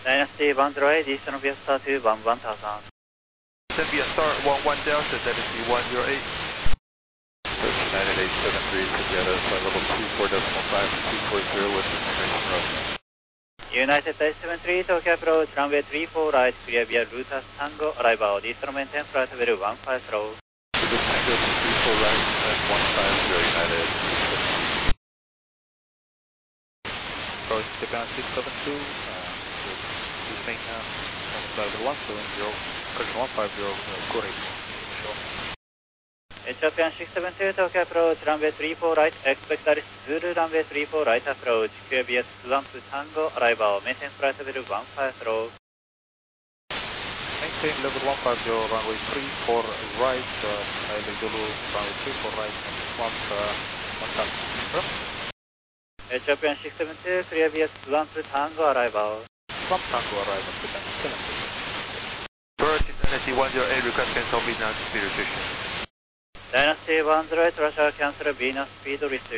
Dynasty 108, Eastern Via Star 2, 1000. Via Star 11 Delta, Dynasty 108. United 873, Sierra, flight level 24.5, 240 with information road. United 873, Tokyo approach, runway 34 right, clear via Rutas Tango, arrival, Eastern maintain flight level 15 slow. Tango 34 right, and 150 United. Approach Japan 672, remain flight level 170, correction 150, correct. Japan 672, Tokyo approach, runway 34 right, expect that is Zulu runway 34 right approach, clear via Swamp Tango, arrival, maintain flight level 15 slow. Maintain level 150, runway 34 right, Island Zulu, runway 34 right, Swamp 1000. Japan 672, clear via Swamp Tango, arrival. Swamp Tango arrival, Japan 672. Approach Dynasty 108, request cancel midnight speed restriction. Dynasty 108, Russia cancel Venus speed restriction.